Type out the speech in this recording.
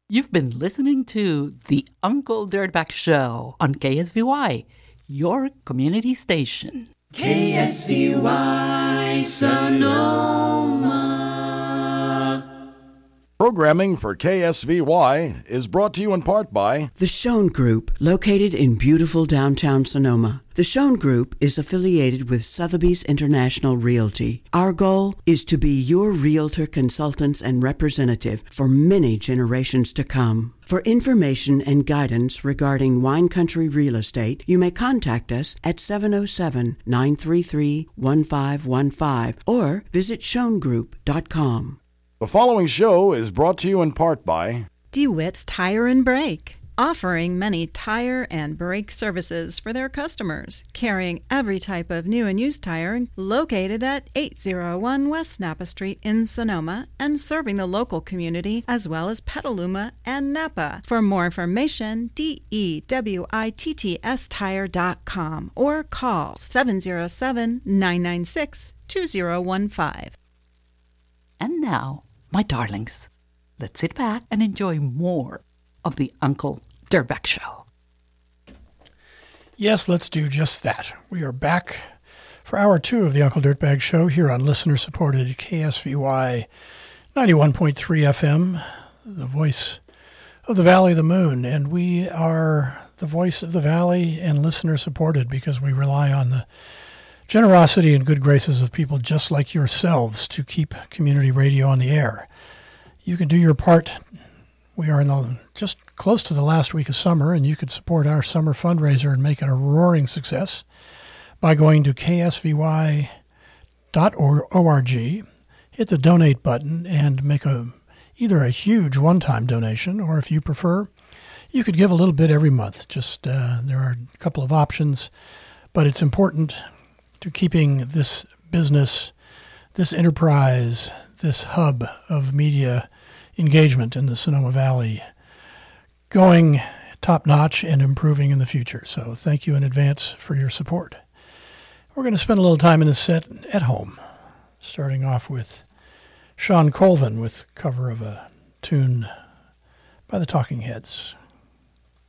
You've been listening to The Uncle Dirtbag Show on KSVY, your community station. KSVY Sonoma. Programming for KSVY is brought to you in part by The Schoen Group, located in beautiful downtown Sonoma. The Schoen Group is affiliated with Sotheby's International Realty. Our goal is to be your realtor consultants and representative for many generations to come. For information and guidance regarding wine country real estate, you may contact us at 707-933-1515 or visit schoengroup.com. The following show is brought to you in part by DeWitt's Tire and Brake, offering many tire and brake services for their customers, carrying every type of new and used tire, located at 801 West Napa Street in Sonoma, and serving the local community as well as Petaluma and Napa. For more information, DEWITTS-tire.com or call 707-996-2015. And now, my darlings, let's sit back and enjoy more of the Uncle Dirtbag Show. Yes, let's do just that. We are back for Hour 2 of the Uncle Dirtbag Show here on listener-supported KSVY 91.3 FM, the voice of the Valley of the Moon. And we are the voice of the Valley and listener-supported because we rely on the generosity and good graces of people just like yourselves to keep community radio on the air. You can do your part. We are in just close to the last week of summer, and you could support our summer fundraiser and make it a roaring success by going to ksvy.org, hit the donate button, and make either a huge one-time donation, or if you prefer, you could give a little bit every month. Just there are a couple of options, but it's important to keeping this business, this enterprise, this hub of media engagement in the Sonoma Valley going top-notch and improving in the future. So thank you in advance for your support. We're going to spend a little time in the set at home, starting off with Shawn Colvin with cover of a tune by the Talking Heads.